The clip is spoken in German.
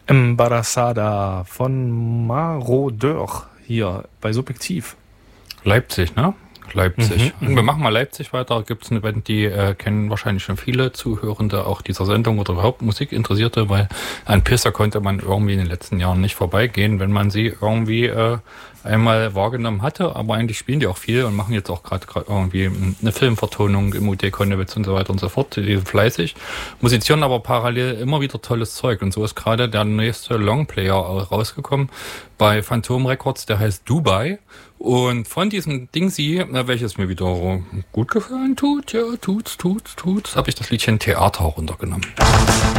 Embarazada von Marodeur hier bei Subjektiv. Leipzig, ne? Leipzig. Und wir machen mal Leipzig weiter. Gibt es eine Band, die kennen wahrscheinlich schon viele Zuhörende auch dieser Sendung oder überhaupt Musikinteressierte, weil an Pisser konnte man irgendwie in den letzten Jahren nicht vorbeigehen, wenn man sie irgendwie einmal wahrgenommen hatte. Aber eigentlich spielen die auch viel und machen jetzt auch gerade irgendwie eine Filmvertonung im UD Konnewitz und so weiter und so fort. Die sind fleißig, musizieren aber parallel immer wieder tolles Zeug. Und so ist gerade der nächste Longplayer rausgekommen bei Phantom Records, der heißt Dubai. Und von diesem Dingsi, welches mir wieder gut gefallen tut, habe ich das Liedchen Theater runtergenommen.